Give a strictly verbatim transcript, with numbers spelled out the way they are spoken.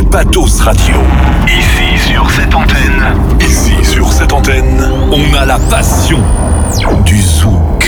Patos Radio. Ici sur cette antenne, ici sur cette antenne, on a la passion du zoo.